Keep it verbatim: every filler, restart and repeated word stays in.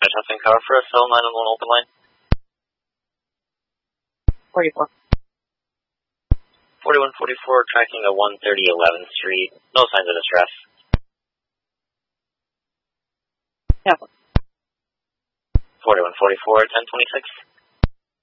Justin Car for a cell nine one one open line. forty-four. forty-one forty-four, tracking to one thirty eleventh Street. No signs of distress. Yeah. forty-one forty-four, ten twenty-six.